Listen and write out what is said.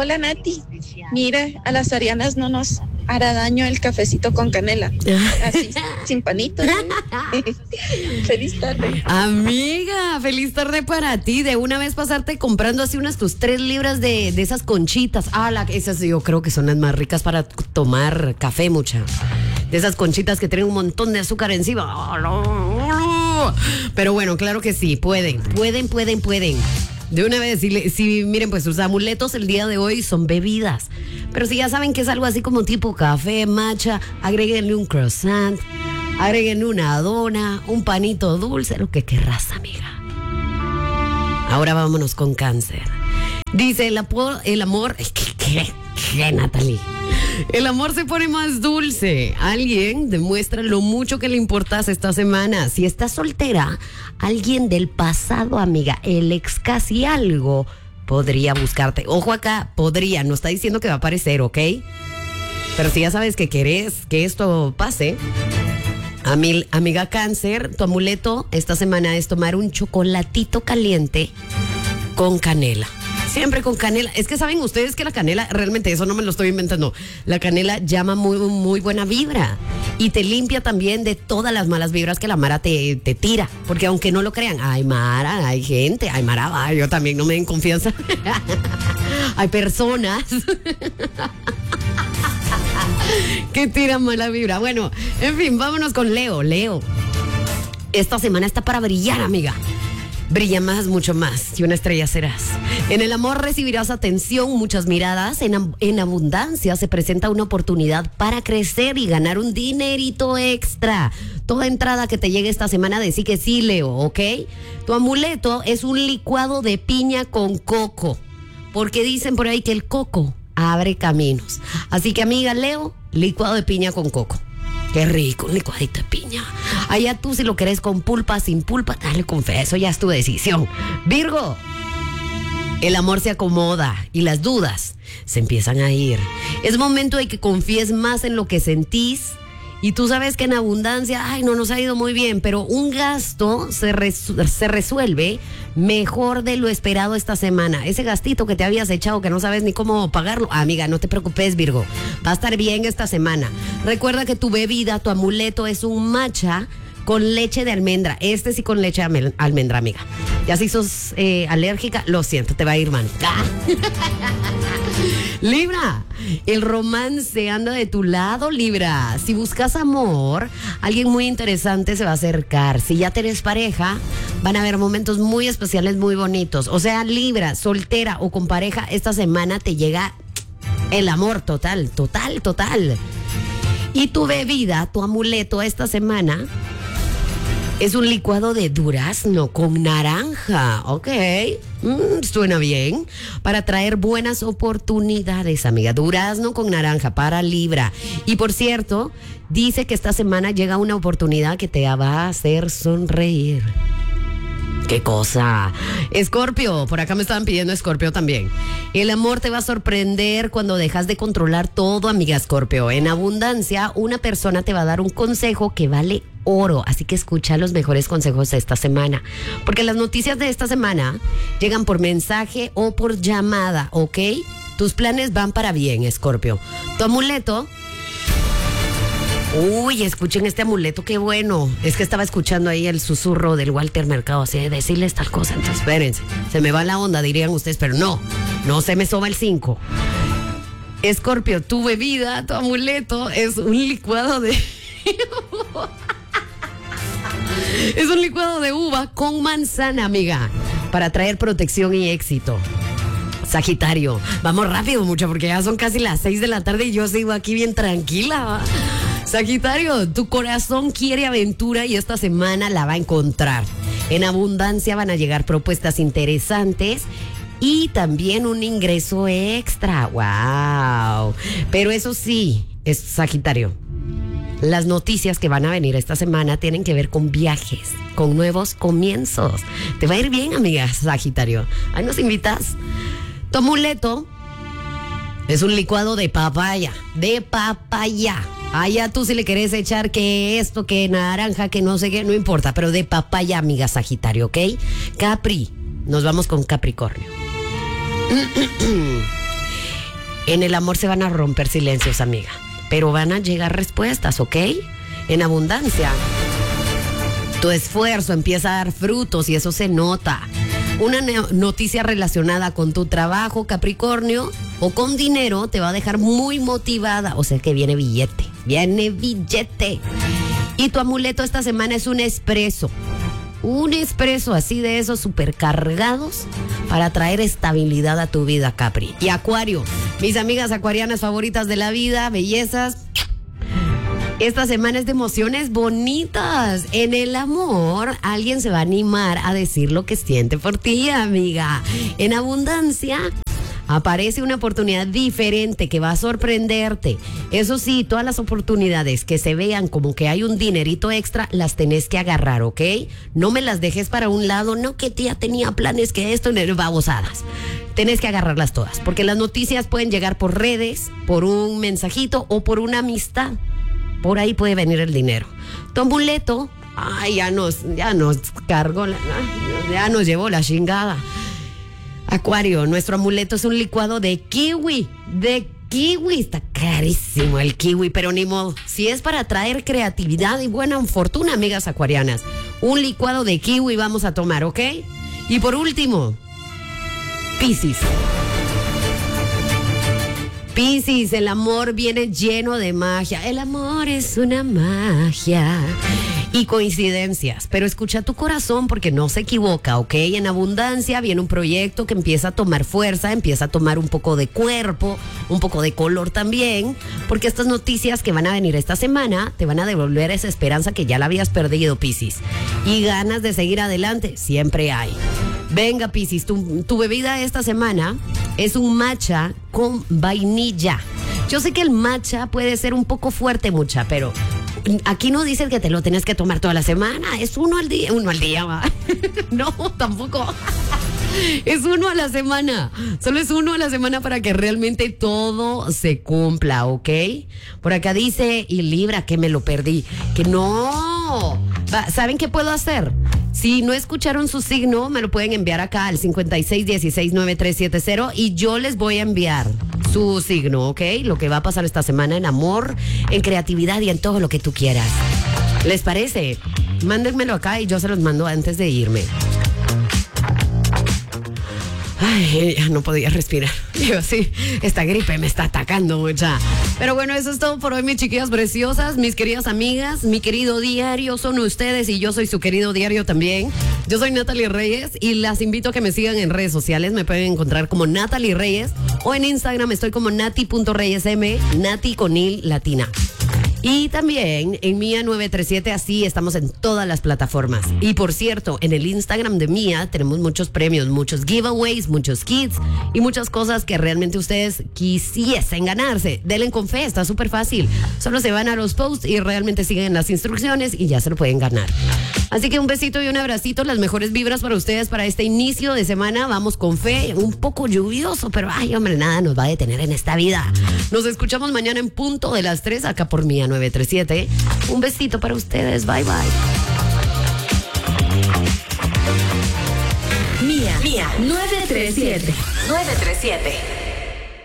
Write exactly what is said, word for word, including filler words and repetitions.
Hola Nati, mira, a las arianas no nos hará daño el cafecito con canela, así, sin panito. Feliz tarde. Amiga, feliz tarde para ti. De una vez pasarte comprando así unas tus tres libras de, de esas conchitas. Ah, la, esas yo creo que son las más ricas para tomar café, mucha. De esas conchitas que tienen un montón de azúcar encima. Pero bueno, claro que sí, pueden, pueden, pueden, pueden. De una vez, si, si miren, pues sus amuletos el día de hoy son bebidas. Pero si ya saben que es algo así como tipo café, matcha, agréguenle un croissant, agréguenle una dona, un panito dulce, lo que querrás, amiga. Ahora vámonos con Cáncer. Dice, el, apo- el amor... ¿Qué, qué, qué, Natalie? El amor se pone más dulce. Alguien demuestra lo mucho que le importas esta semana. Si estás soltera, alguien del pasado, amiga, el ex casi algo, podría buscarte. Ojo acá, podría, no está diciendo que va a aparecer, ¿ok? Pero si ya sabes que querés que esto pase, ami- amiga Cáncer, tu amuleto esta semana es tomar un chocolatito caliente con canela. Siempre con canela. Es que saben ustedes que la canela, realmente eso no me lo estoy inventando. La canela llama muy, muy buena vibra. Y te limpia también de todas las malas vibras que la Mara te, te tira. Porque aunque no lo crean, hay Mara, hay gente, hay Mara, va, yo también no me den confianza. Hay personas que tiran mala vibra. Bueno, en fin, vámonos con Leo. Leo, esta semana está para brillar, amiga. Brilla más, mucho más, y una estrella serás. En el amor recibirás atención, muchas miradas. En, en abundancia se presenta una oportunidad para crecer y ganar un dinerito extra. Toda entrada que te llegue esta semana, decí que sí, Leo, ¿ok? Tu amuleto es un licuado de piña con coco, porque dicen por ahí que el coco abre caminos. Así que, amiga Leo, licuado de piña con coco. Qué rico, un licuadito de piña. Allá tú si lo querés con pulpa, sin pulpa, dale con fe, eso ya es tu decisión. Virgo, el amor se acomoda y las dudas se empiezan a ir. Es momento de que confíes más en lo que sentís. Y tú sabes que en abundancia, ay, no nos ha ido muy bien, pero un gasto se, resu- se resuelve mejor de lo esperado esta semana. Ese gastito que te habías echado que no sabes ni cómo pagarlo, amiga, no te preocupes, Virgo, va a estar bien esta semana. Recuerda que tu bebida, tu amuleto es un matcha con leche de almendra. Este sí con leche de almendra, amiga. Ya si sos eh, alérgica, lo siento, te va a ir mal. Libra, el romance anda de tu lado, Libra. Si buscas amor, alguien muy interesante se va a acercar. Si ya tenés pareja, van a haber momentos muy especiales, muy bonitos. O sea, Libra, soltera o con pareja, esta semana te llega el amor total, total, total. Y tu bebida, tu amuleto esta semana es un licuado de durazno con naranja, ¿ok? Mm, suena bien. Para traer buenas oportunidades, amiga. Durazno con naranja para Libra. Y por cierto, dice que esta semana llega una oportunidad que te va a hacer sonreír. ¡Qué cosa! Escorpio, por acá me estaban pidiendo Escorpio también. El amor te va a sorprender cuando dejas de controlar todo, amiga Escorpio. En abundancia, una persona te va a dar un consejo que vale oro, así que escucha los mejores consejos de esta semana, porque las noticias de esta semana llegan por mensaje o por llamada, ¿ok? Tus planes van para bien, Escorpio. Tu amuleto... Uy, escuchen este amuleto, qué bueno. Es que estaba escuchando ahí el susurro del Walter Mercado, así de decirles tal cosa. Entonces, espérense, se me va la onda, dirían ustedes, pero no, no se me soba el cinco. Escorpio, tu bebida, tu amuleto es un licuado de... es un licuado de uva con manzana, amiga, para traer protección y éxito. Sagitario, vamos rápido, mucho, porque ya son casi las seis de la tarde y yo sigo aquí bien tranquila, ¿va? Sagitario, tu corazón quiere aventura y esta semana la va a encontrar. En abundancia van a llegar propuestas interesantes y también un ingreso extra. ¡Wow! Pero eso sí, es Sagitario. Las noticias que van a venir esta semana tienen que ver con viajes, con nuevos comienzos. Te va a ir bien, amiga Sagitario. Ahí nos invitas. Tu amuleto es un licuado de papaya, de papaya. Allá tú si le querés echar que esto, que naranja, que no sé qué, no importa, pero de papaya, amiga Sagitario, ¿ok? Capri, nos vamos con Capricornio. En el amor se van a romper silencios, amiga, pero van a llegar respuestas, ¿ok? En abundancia. Tu esfuerzo empieza a dar frutos y eso se nota. Una noticia relacionada con tu trabajo, Capricornio, o con dinero te va a dejar muy motivada. O sea que viene billete, viene billete. Y tu amuleto esta semana es un espresso. Un espresso así de esos supercargados para traer estabilidad a tu vida, Capri. Y Acuario, mis amigas acuarianas favoritas de la vida, bellezas. Esta semana es de emociones bonitas. En el amor, alguien se va a animar a decir lo que siente por ti, amiga. En abundancia, aparece una oportunidad diferente que va a sorprenderte. Eso sí, todas las oportunidades que se vean como que hay un dinerito extra, las tenés que agarrar, ¿ok? No me las dejes para un lado, no que tía tenía planes que esto, babosadas. Tenés que agarrarlas todas, porque las noticias pueden llegar por redes, por un mensajito o por una amistad. Por ahí puede venir el dinero. Tu amuleto, ay, ya nos, ya nos cargó, la, ya nos llevó la chingada. Acuario, nuestro amuleto es un licuado de kiwi, de kiwi. Está carísimo el kiwi, pero ni modo. Si es para traer creatividad y buena fortuna, amigas acuarianas, un licuado de kiwi vamos a tomar, ¿ok? Y por último, Piscis. Piscis, el amor viene lleno de magia. El amor es una magia y coincidencias, pero escucha tu corazón porque no se equivoca, ¿ok? En abundancia viene un proyecto que empieza a tomar fuerza, empieza a tomar un poco de cuerpo, un poco de color también, porque estas noticias que van a venir esta semana te van a devolver esa esperanza que ya la habías perdido, Piscis. Y ganas de seguir adelante siempre hay. Venga, Piscis, tu, tu bebida esta semana es un matcha con vainilla. Yo sé que el matcha puede ser un poco fuerte, mucha, pero aquí no dicen que te lo tienes que tomar toda la semana. Es uno al día. Uno al día, va. No, tampoco. Es uno a la semana. Solo es uno a la semana para que realmente todo se cumpla, ¿ok? Por acá dice, y Libra, que me lo perdí. Que no. Va, ¿saben qué puedo hacer? Si no escucharon su signo, me lo pueden enviar acá al cincuenta y seis dieciséis noventa y tres setenta y yo les voy a enviar su signo, ¿ok? Lo que va a pasar esta semana en amor, en creatividad y en todo lo que tú quieras. ¿Les parece? Mándenmelo acá y yo se los mando antes de irme. Ay, ya no podía respirar. Yo sí, esta gripe me está atacando mucha. Pero bueno, eso es todo por hoy, mis chiquillas preciosas, mis queridas amigas, mi querido diario son ustedes y yo soy su querido diario también. Yo soy Natalie Reyes y las invito a que me sigan en redes sociales. Me pueden encontrar como Natalie Reyes o en Instagram estoy como nati punto reyesm, Nati con il latina. Y también en Mía nueve tres siete, así estamos en todas las plataformas. Y por cierto, en el Instagram de Mía tenemos muchos premios, muchos giveaways, muchos kits y muchas cosas que realmente ustedes quisiesen ganarse. Denle con fe, está súper fácil. Solo se van a los posts y realmente siguen las instrucciones y ya se lo pueden ganar. Así que un besito y un abracito, las mejores vibras para ustedes para este inicio de semana. Vamos con fe, un poco lluvioso, pero ay, hombre, nada nos va a detener en esta vida. Nos escuchamos mañana en punto de las tres acá por Mía nueve tres siete. Un besito para ustedes, bye bye. Mía, Mía nueve tres siete. nueve tres siete.